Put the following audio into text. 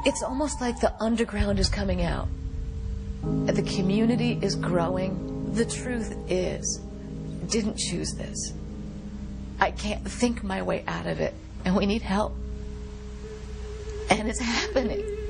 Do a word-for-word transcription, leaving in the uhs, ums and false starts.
It's almost like the underground is coming out. The community is growing. The truth is, I didn't choose this. I can't think my way out of it, and we need help. And it's happening.